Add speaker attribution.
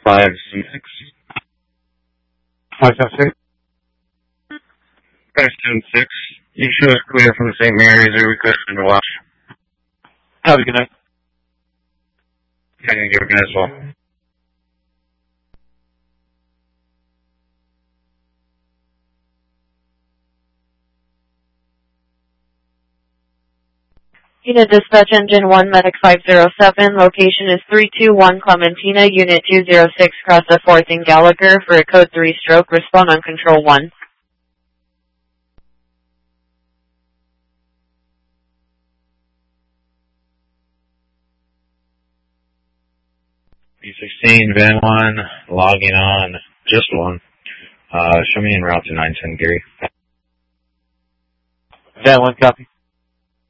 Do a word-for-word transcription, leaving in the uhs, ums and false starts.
Speaker 1: five six.
Speaker 2: five seven six.
Speaker 1: five seven six. You show us clear from the Saint Mary's or requesting to watch.
Speaker 2: Have a good night.
Speaker 1: Thank you again as well.
Speaker 3: Unit Dispatch Engine one Medic five zero seven, location is three two one Clementina, Unit two zero six, cross the fourth in Gallagher for a code three stroke, respond on control one.
Speaker 1: B sixteen, Van one, logging on, just one. Uh, show me en route to nine ten, Gary.
Speaker 2: Van one, copy.